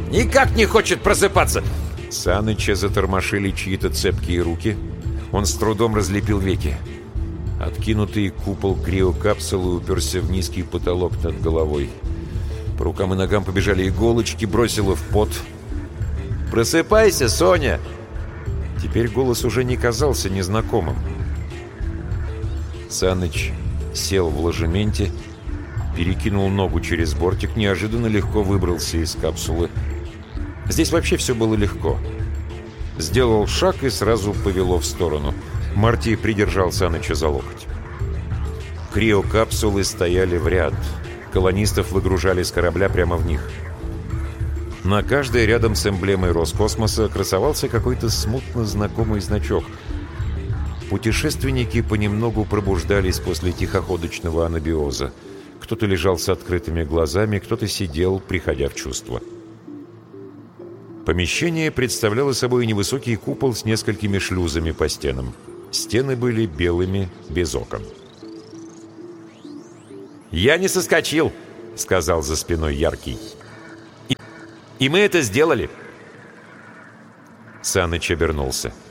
Никак не хочет просыпаться!» Саныча затормошили чьи-то цепкие руки. Он с трудом разлепил веки. Откинутый купол криокапсулы уперся в низкий потолок над головой. По рукам и ногам побежали иголочки, бросило в пот. «Просыпайся, Соня!» Теперь голос уже не казался незнакомым. Саныч сел в ложементе, перекинул ногу через бортик, неожиданно легко выбрался из капсулы. Здесь вообще все было легко. Сделал шаг и сразу повело в сторону. Марти придержал Саныча за локоть. Криокапсулы стояли в ряд. Колонистов выгружали с корабля прямо в них. На каждой рядом с эмблемой Роскосмоса красовался какой-то смутно знакомый значок. Путешественники понемногу пробуждались после тихоходочного анабиоза. Кто-то лежал с открытыми глазами, кто-то сидел, приходя в чувство. Помещение представляло собой невысокий купол с несколькими шлюзами по стенам. Стены были белыми, без окон. «Я не соскочил», — сказал за спиной Яркий. «И мы это сделали». Саныч обернулся.